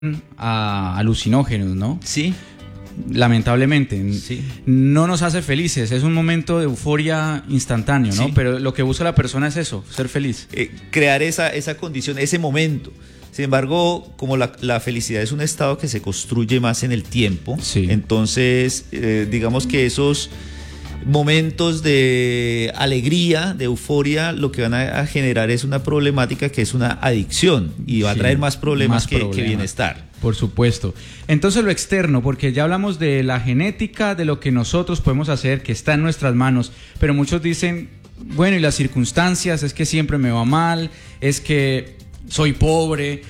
a alucinógenos, ¿no? Sí. Lamentablemente, Sí. No nos hace felices, es un momento de euforia instantáneo, ¿no? Sí. Pero lo que busca la persona es eso, ser feliz. Crear esa condición, ese momento. Sin embargo, como la felicidad es un estado que se construye más en el tiempo, Sí. entonces digamos que esos momentos de alegría, de euforia, lo que van a generar es una problemática que es una adicción y va a Sí, traer más problemas más que problemas. bienestar. Por supuesto. Entonces lo externo, porque ya hablamos de la genética, de lo que nosotros podemos hacer, que está en nuestras manos, pero muchos dicen, bueno, y las circunstancias, es que siempre me va mal, es que soy pobre,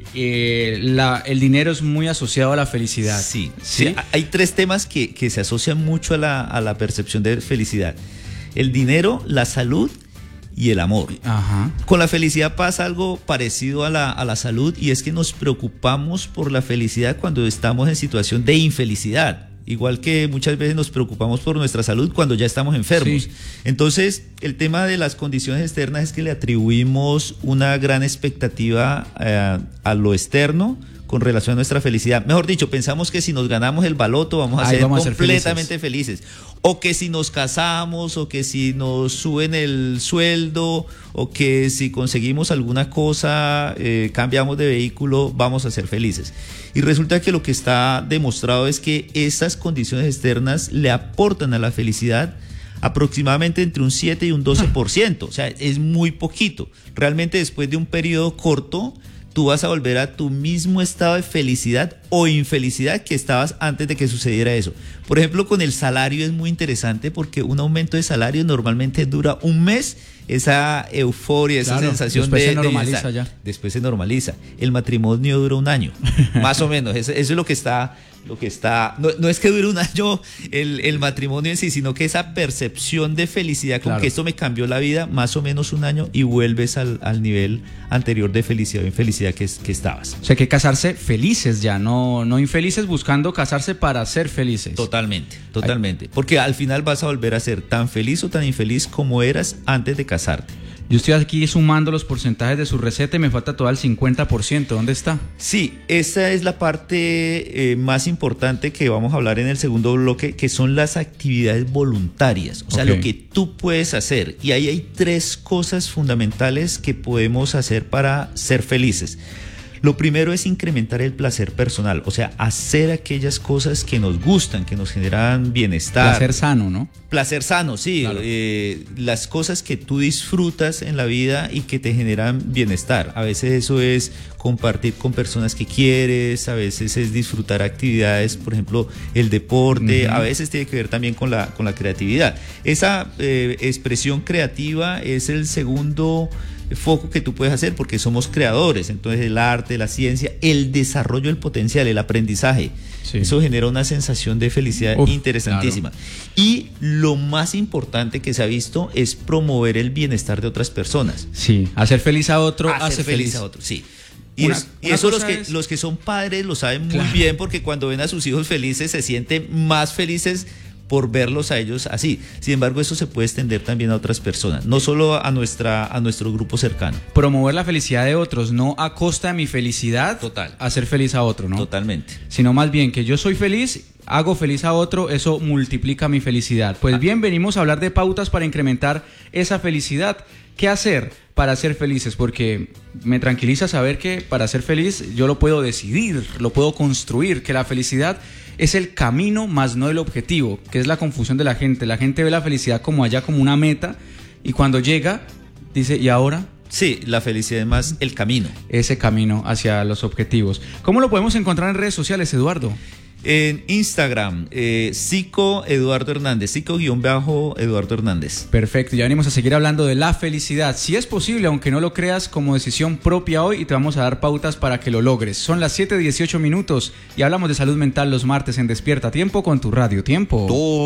el dinero es muy asociado a la felicidad. Sí. ¿Sí? Hay tres temas que se asocian mucho a la percepción de felicidad: el dinero, la salud y el amor. Ajá. Con la felicidad pasa algo parecido a la salud, y es que nos preocupamos por la felicidad cuando estamos en situación de infelicidad. Igual que muchas veces nos preocupamos por nuestra salud cuando ya estamos enfermos. Sí. Entonces, el tema de las condiciones externas es que le atribuimos una gran expectativa a lo externo con relación a nuestra felicidad. Mejor dicho, pensamos que si nos ganamos el baloto vamos a ser completamente felices. O que si nos casamos, o que si nos suben el sueldo, o que si conseguimos alguna cosa, cambiamos de vehículo, vamos a ser felices. Y resulta que lo que está demostrado es que esas condiciones externas le aportan a la felicidad aproximadamente entre un 7 y un 12%. O sea, es muy poquito. Realmente después de un periodo corto, tú vas a volver a tu mismo estado de felicidad o infelicidad que estabas antes de que sucediera eso. Por ejemplo, con el salario es muy interesante, porque un aumento de salario normalmente dura un mes, esa euforia, esa sensación después de se normaliza bienestar. ya. Después se normaliza. El matrimonio dura un año, más o menos. Eso es lo que está. No es que dure un año el matrimonio en sí, sino que esa percepción de felicidad, con que esto me cambió la vida, más o menos un año, y vuelves al nivel anterior de felicidad o infelicidad que estabas. O sea, que casarse felices ya, no infelices buscando casarse para ser felices. Totalmente. Porque al final vas a volver a ser tan feliz o tan infeliz como eras antes de casarte. Yo estoy aquí sumando los porcentajes de su receta y me falta todo el 50%. ¿Dónde está? Sí, esa es la parte más importante que vamos a hablar en el segundo bloque, que son las actividades voluntarias. O sea, lo que tú puedes hacer. Y ahí hay tres cosas fundamentales que podemos hacer para ser felices. Lo primero es incrementar el placer personal, o sea, hacer aquellas cosas que nos gustan, que nos generan bienestar. Placer sano, ¿no? Placer sano, sí. Claro. Las cosas que tú disfrutas en la vida y que te generan bienestar. A veces eso es compartir con personas que quieres, a veces es disfrutar actividades, por ejemplo, el deporte, a veces tiene que ver también con la creatividad. Esa expresión creativa es el segundo foco que tú puedes hacer, porque somos creadores. Entonces el arte, la ciencia, el desarrollo del potencial, el aprendizaje, eso genera una sensación de felicidad interesantísima. Claro. Y lo más importante que se ha visto es promover el bienestar de otras personas. Sí, hacer feliz a otro hace feliz a otro, sí. Y eso los que son padres lo saben muy bien, porque cuando ven a sus hijos felices se sienten más felices por verlos a ellos así. Sin embargo, eso se puede extender también a otras personas, no solo a nuestro grupo cercano. Promover la felicidad de otros, no a costa de mi felicidad. Total. Hacer feliz a otro, ¿no? Totalmente. Sino más bien que yo soy feliz, hago feliz a otro, eso multiplica mi felicidad. Pues bien, venimos a hablar de pautas para incrementar esa felicidad. ¿Qué hacer para ser felices? Porque me tranquiliza saber que para ser feliz yo lo puedo decidir, lo puedo construir, que la felicidad es el camino más no el objetivo, que es la confusión de la gente. La gente ve la felicidad como allá, como una meta, y cuando llega, dice, ¿y ahora? Sí, la felicidad es más el camino. Ese camino hacia los objetivos. ¿Cómo lo podemos encontrar en redes sociales, Eduardo? En Instagram, Psico Eduardo Hernández, Psico_Eduardo Hernández. Perfecto, ya venimos a seguir hablando de la felicidad. Si es posible, aunque no lo creas, como decisión propia hoy, y te vamos a dar pautas para que lo logres. Son las 7:18 y hablamos de salud mental los martes en Despierta Tiempo con tu Radio Tiempo.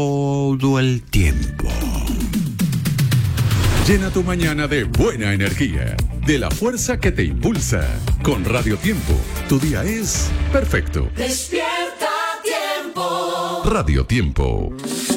Todo el tiempo. Llena tu mañana de buena energía, de la fuerza que te impulsa. Con Radio Tiempo, tu día es perfecto. Despierta Tiempo. Radio Tiempo.